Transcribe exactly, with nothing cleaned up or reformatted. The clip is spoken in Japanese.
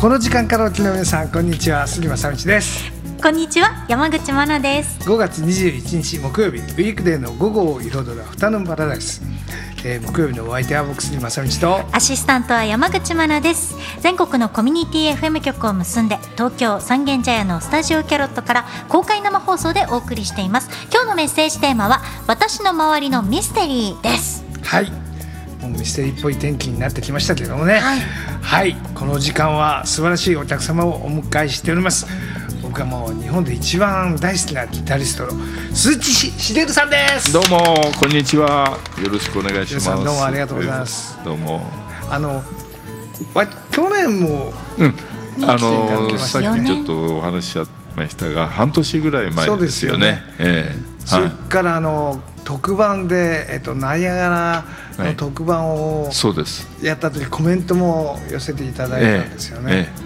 この時間からお聞きの皆さん、こんにちは、杉正道です。 こんにちは、山口真奈です。 ごがつにじゅういちにち木曜日、ウィークデーの午後を彩るアフタヌーンパラダイス、えー、木曜日のお相手は僕杉正道とアシスタントは山口真奈です。全国のコミュニティ エフエム 局を結んで、東京三軒茶屋のスタジオキャロットから公開生放送でお送りしています。今日のメッセージテーマは私の周りのミステリーです。 はい、もうミステリーっぽい天気になってきましたけどもね、はい、はい、この時間は素晴らしいお客様をお迎えしております。僕はもう日本で一番大好きなギタリストの鈴木しげるさんです。 どうもこんにちは、よろしくお願いします。 どうもありがとうございます。 どうも。 あの去年も、 うん、あのさっきちょっとお話ししましたが、半年ぐらい前ですよね。そ, よね、えー、 それからあの特番で、えっと、ナイアガラの特番をやった時、はい、コメントも寄せていただいたんですよね。えーえー